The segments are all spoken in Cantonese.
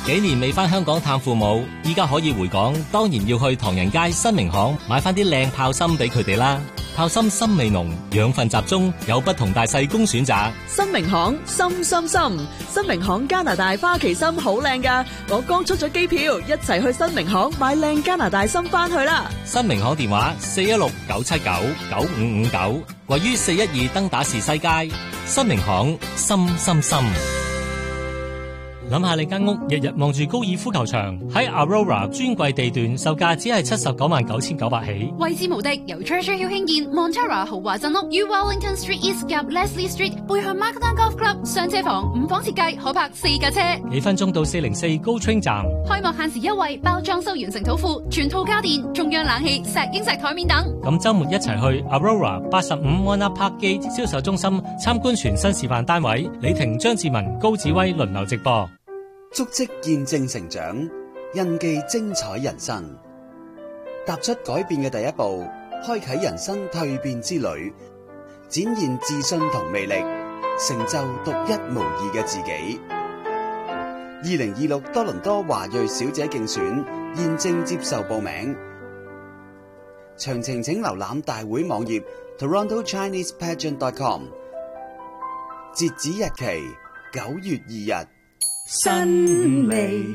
幾年未返香港探父母，依家可以回港，當然要去唐人街新明行買返啲靚炮芯俾佢哋啦。炮芯深味濃，養分集中，有不同大細供選擇。 新明行深深深，新明行加拿大花旗參好靚㗎，我剛出咗機票，一齊去新明行買靚加拿大參返去啦。 新明行電話416-979-9559，位於412登打士西街。新明行深深深。諗下你間屋日日望住高爾夫球場，喺 Aurora 專櫃地段售價只係799900起， 位置無敵，由 Treasure Hill 興建 Montara 豪華鎮屋，於 Wellington Street East 及 Leslie Street 背向 Markdown Golf Club， 雙車房5房設計，可泊4架車， 幾分鐘到404 Go Train 站。 開幕限時優惠，包裝修完成土庫，全套家電，中央冷氣，石英石台面等。 咁週末一齊去 Aurora 85 Warner Park Gate 銷售中心參觀全新示範單位，李婷、張志文、高志威輪流直播。 足跡見證成長，印記精彩人生。踏出改變嘅第一步，開啟人生蛻變之旅，展現自信同魅力，成就獨一無二嘅自己。2026多倫多華裔小姐競選現正接受報名，詳情請瀏覽大會網頁 TorontoChinesePageant.com。截止日期9月2日。 新嚟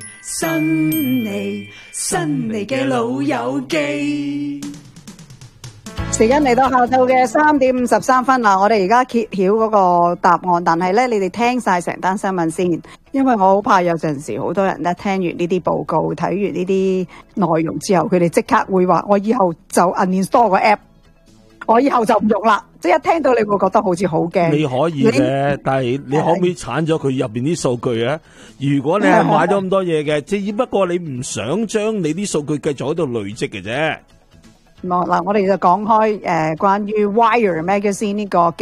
嘅老友記， 時間嚟到下晝嘅3點53分啦。我哋而家揭曉嗰個答案，但係咧，你哋聽晒成單新聞先，因為我好怕有陣時好多人咧聽完呢啲報告、睇完呢啲內容之後，佢哋即刻會話：我以後就 uninstall 個 app， 我以後就唔用啦。即係一聽到你會覺得好似好驚。 你可以嘅，但係你可唔可以鏟咗佢入邊啲數據啊？如果你係買咗咁多嘢嘅，只不過你唔想將你啲數據繼續喺度累積嘅啫。 嗱，我哋就講開關於 Wire Magazine 呢個